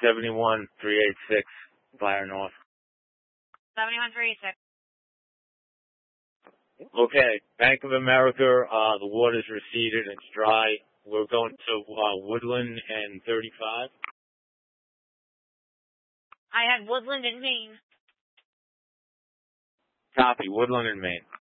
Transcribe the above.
71386, Byron North. 71386. Okay, Bank of America, the water's receded, it's dry. We're going to Woodland and 35. I had Woodland in Maine. Copy, Woodland and Maine.